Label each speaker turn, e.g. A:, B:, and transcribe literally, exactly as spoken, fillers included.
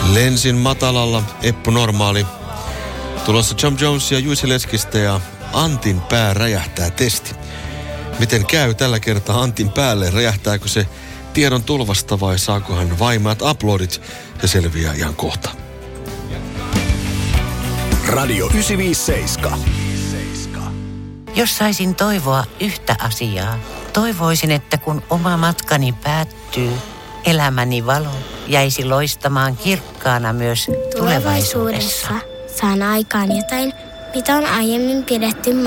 A: Lensin matalalla, Eppu Normaali. Tulossa John Jones ja Juicy Leskistä ja Antin pää räjähtää testi. Miten käy tällä kertaa Antin päälle? Räjähtääkö se tiedon tulvasta vai saako hän vaimaat uploadit? Se selviää ihan kohta.
B: Radio yhdeksänsataaviisikymmentäseitsemän.
C: Jos saisin toivoa yhtä asiaa, toivoisin, että kun oma matkani päättyy, elämäni valo jäisi loistamaan kirkkaana myös tulevaisuudessa.
D: Saan aikaan jotain, mitä on aiemmin pidetty